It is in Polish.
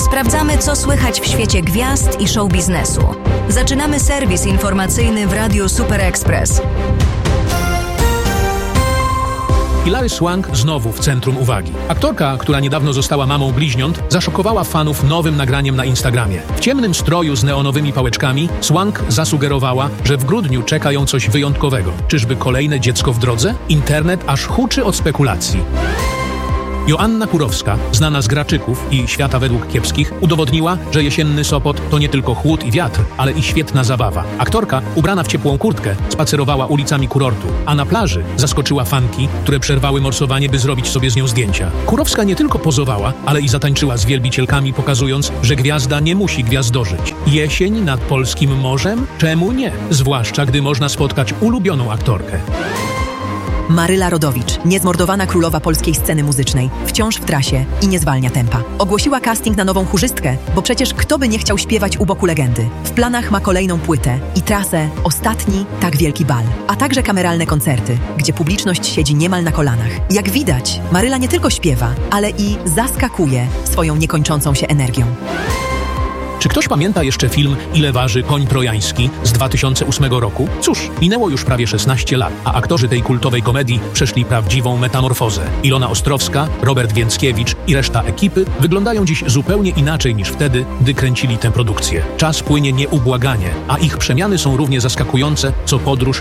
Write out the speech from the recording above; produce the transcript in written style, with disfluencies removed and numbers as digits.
Sprawdzamy, co słychać w świecie gwiazd i show biznesu. Zaczynamy serwis informacyjny w Radiu Super Express. Hilary Swank znowu w centrum uwagi. Aktorka, która niedawno została mamą bliźniąt, zaszokowała fanów nowym nagraniem na Instagramie. W ciemnym stroju z neonowymi pałeczkami Swank zasugerowała, że w grudniu czeka ją coś wyjątkowego. Czyżby kolejne dziecko w drodze? Internet aż huczy od spekulacji. Joanna Kurowska, znana z Graczyków i Świata według kiepskich, udowodniła, że jesienny Sopot to nie tylko chłód i wiatr, ale i świetna zabawa. Aktorka, ubrana w ciepłą kurtkę, spacerowała ulicami kurortu, a na plaży zaskoczyła fanki, które przerwały morsowanie, by zrobić sobie z nią zdjęcia. Kurowska nie tylko pozowała, ale i zatańczyła z wielbicielkami, pokazując, że gwiazda nie musi gwiazdorzyć. Jesień nad polskim morzem? Czemu nie? Zwłaszcza, gdy można spotkać ulubioną aktorkę. Maryla Rodowicz, niezmordowana królowa polskiej sceny muzycznej, wciąż w trasie i nie zwalnia tempa. Ogłosiła casting na nową chórzystkę, bo przecież kto by nie chciał śpiewać u boku legendy. W planach ma kolejną płytę i trasę Ostatni, tak wielki bal, a także kameralne koncerty, gdzie publiczność siedzi niemal na kolanach. Jak widać, Maryla nie tylko śpiewa, ale i zaskakuje swoją niekończącą się energią. Czy ktoś pamięta jeszcze film Ile waży koń trojański z 2008 roku? Cóż, minęło już prawie 16 lat, a aktorzy tej kultowej komedii przeszli prawdziwą metamorfozę. Ilona Ostrowska, Robert Więckiewicz i reszta ekipy wyglądają dziś zupełnie inaczej niż wtedy, gdy kręcili tę produkcję. Czas płynie nieubłaganie, a ich przemiany są równie zaskakujące, co podróż